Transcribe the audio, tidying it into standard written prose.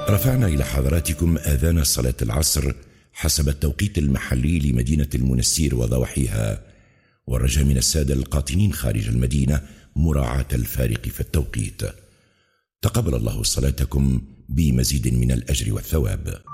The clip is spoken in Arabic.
رفعنا إلى حضراتكم آذان صلاة العصر حسب التوقيت المحلي لمدينة المنستير وضواحيها، والرجاء من السادة القاطنين خارج المدينة مراعاة الفارق في التوقيت. تقبل الله صلاتكم بمزيد من الأجر والثواب.